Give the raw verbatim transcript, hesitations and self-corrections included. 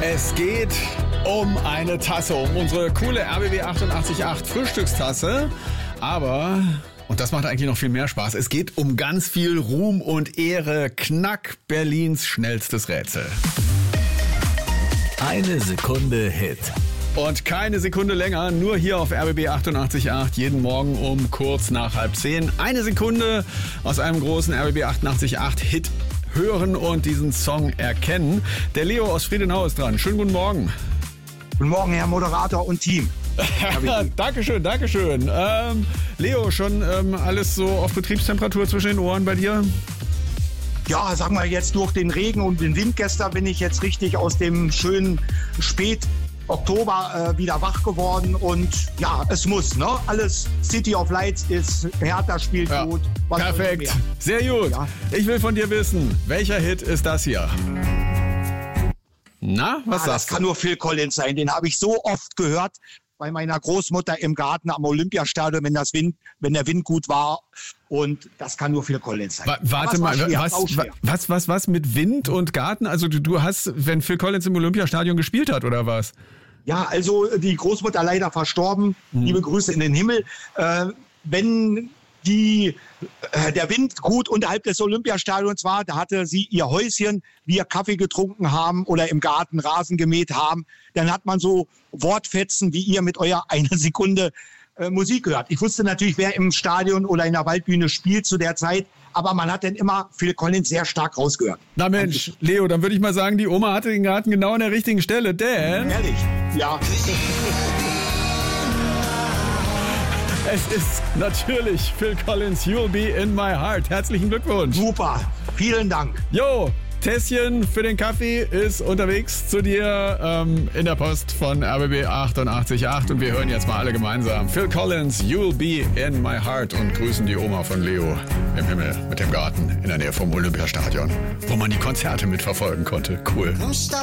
Es geht um eine Tasse, um unsere coole R B B achtundachtzig Komma acht Frühstückstasse. Aber, und das macht eigentlich noch viel mehr Spaß, es geht um ganz viel Ruhm und Ehre. Knack Berlins schnellstes Rätsel. Eine Sekunde Hit. Und keine Sekunde länger, nur hier auf R B B achtundachtzig Komma acht, jeden Morgen um kurz nach halb zehn. Eine Sekunde aus einem großen R B B achtundachtzig Komma acht Hit hören und diesen Song erkennen. Der Leo aus Friedenau ist dran. Schönen guten Morgen. Guten Morgen, Herr Moderator und Team. Dankeschön, Dankeschön. Ähm, Leo, schon ähm, alles so auf Betriebstemperatur zwischen den Ohren bei dir? Ja, sagen wir jetzt durch den Regen und den Wind gestern bin ich jetzt richtig aus dem schönen Spät Oktober äh, wieder wach geworden und ja, es muss, ne? Alles City of Lights ist, Hertha spielt ja. gut. Perfekt, sehr gut. Ja. Ich will von dir wissen, welcher Hit ist das hier? Na, was ah, sagst du? Das kann nur Phil Collins sein, den habe ich so oft gehört bei meiner Großmutter im Garten am Olympiastadion, wenn das Wind, wenn der Wind gut war, und das kann nur Phil Collins sein. Wa- warte mal, schwer, was, was, was, was mit Wind und Garten? Also du, du hast, wenn Phil Collins im Olympiastadion gespielt hat, oder was? Ja, also die Großmutter leider verstorben, hm. liebe Grüße in den Himmel. Äh, wenn die, äh, der Wind gut unterhalb des Olympiastadions war, da hatte sie ihr Häuschen, wir Kaffee getrunken haben oder im Garten Rasen gemäht haben, dann hat man so Wortfetzen wie ihr mit eurer eine Sekunde äh, Musik gehört. Ich wusste natürlich, wer im Stadion oder in der Waldbühne spielt zu der Zeit, aber man hat dann immer Phil Collins sehr stark rausgehört. Na Mensch, Leo, dann würde ich mal sagen, die Oma hatte den Garten genau an der richtigen Stelle, denn... Ehrlich, ja. Es ist natürlich Phil Collins, You'll Be In My Heart. Herzlichen Glückwunsch. Super, vielen Dank. Jo, Tässchen für den Kaffee ist unterwegs zu dir ähm, in der Post von R B B achtundachtzig Komma acht und wir hören jetzt mal alle gemeinsam Phil Collins, You'll Be In My Heart und grüßen die Oma von Leo im Himmel mit dem Garten in der Nähe vom Olympiastadion, wo man die Konzerte mitverfolgen konnte. Cool.